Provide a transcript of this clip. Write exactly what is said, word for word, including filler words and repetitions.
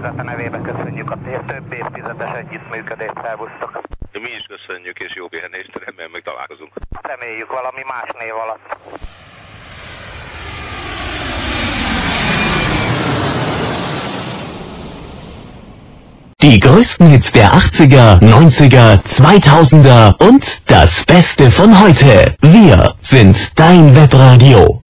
Önvezető nevébe köszönjük a több évtizedes együttműködést, szervusztok. Mi is köszönjük, és jó pihenést, remélem még találkozunk. Reméljük valami más név alatt. Die größten Hits der achtziger, neunziger, zweitausender und das Beste von heute. Wir sind dein Webradio.